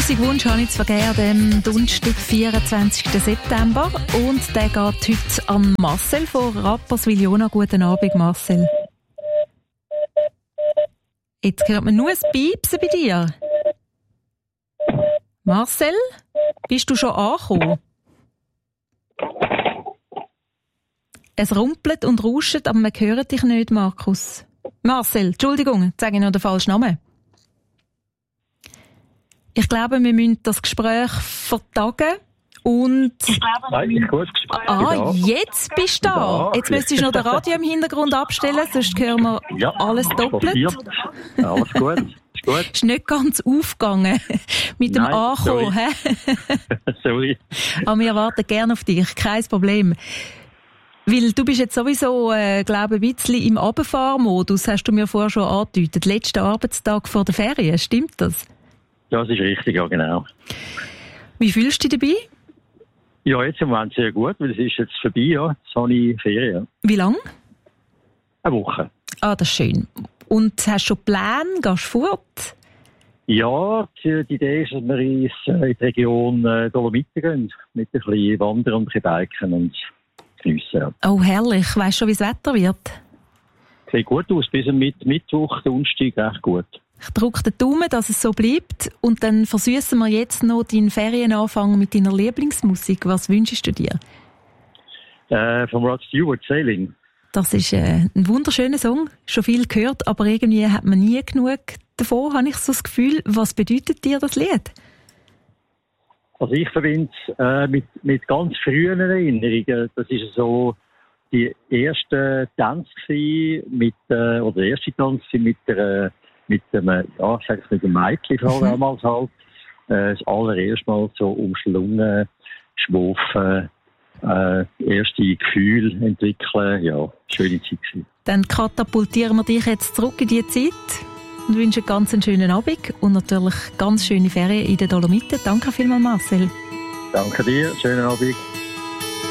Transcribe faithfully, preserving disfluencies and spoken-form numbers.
Musikwunsch habe ich zu vergeben am Donnerstag, vierundzwanzigsten September. Und der geht heute an Marcel von Rapperswil-Jona. Guten Abend, Marcel. Jetzt hört man nur ein Piepsen bei dir. Marcel, bist du schon angekommen? Es rumpelt und rauscht, aber man hört dich nicht, Markus. Marcel, Entschuldigung, jetzt sage ich noch den falschen Namen. Ich glaube, wir müssen das Gespräch vertagen und... Nein, ich gut Gespräch. Ah, jetzt bist du da. Jetzt müsstest du noch den Radio im Hintergrund abstellen, sonst hören wir ja, alles doppelt. Ja, alles gut. Ist gut. Ist nicht ganz aufgegangen mit dem Nein, Ankommen. Sorry. sorry. Aber wir warten gerne auf dich, kein Problem. Weil du bist jetzt sowieso, äh, glaube ich, ein bisschen im Runterfahrmodus, hast du mir vorher schon angedeutet. Letzter Arbeitstag vor der Ferien, stimmt das? Ja, das ist richtig, ja, genau. Wie fühlst du dich dabei? Ja, jetzt im Moment sehr gut, weil es ist jetzt vorbei, ja. Jetzt habe ich Ferien. Wie lange? Eine Woche. Ah, das ist schön. Und hast du schon Pläne? Gehst du fort? Ja, die, die Idee ist, dass wir in die Region äh, Dolomiten gehen. Mit ein bisschen wandern und ein bisschen biken und geniessen. Ja. Oh, herrlich. Weißt du schon, wie das Wetter wird? Sieht gut aus. Bis am Mitt- Mittwoch, Donnerstag, echt gut. Ich drücke den Daumen, dass es so bleibt. Und dann versüßen wir jetzt noch deinen Ferienanfang mit deiner Lieblingsmusik. Was wünschst du dir? Äh, von Rod Stewart, Sailing. Das ist äh, ein wunderschöner Song. Schon viel gehört, aber irgendwie hat man nie genug davon, habe ich so das Gefühl. Was bedeutet dir das Lied? Also ich verbinde es äh, mit, mit ganz frühen Erinnerungen. Das ist so die erste Tanz mit, äh, oder der erste Tanz mit der, mit dem, ja, ich sage es mit dem Mädchen vor allem damals halt. Äh, das allererste Mal so umschlungen, geschwofen, äh, erste Gefühle entwickeln. Ja, schöne Zeit gewesen. Dann katapultieren wir dich jetzt zurück in die Zeit und wünschen ganz einen schönen Abend und natürlich ganz schöne Ferien in den Dolomiten. Danke vielmals, Marcel. Danke dir, schönen Abend.